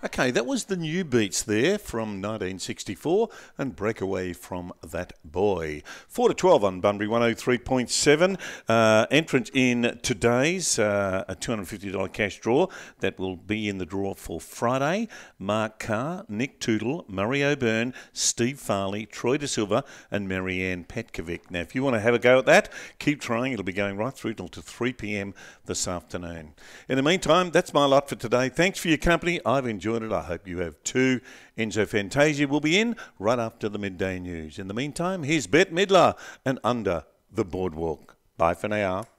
Okay, that was the New Beats there from 1964 and Breakaway from That Boy. 4 to 12 on Bunbury 103.7. Entrant in today's a $250 cash draw that will be in the draw for Friday. Mark Carr, Nick Tootle, Murray O'Byrne, Steve Farley, Troy De Silva and Marianne Petkovic. Now, if you want to have a go at that, keep trying. It'll be going right through till to 3 p.m. this afternoon. In the meantime, that's my lot for today. Thanks for your company. I've enjoyed it. I hope you have too. Enzo Fantasia will be in right after the midday news. In the meantime, here's Bette Midler and Under the Boardwalk. Bye for now.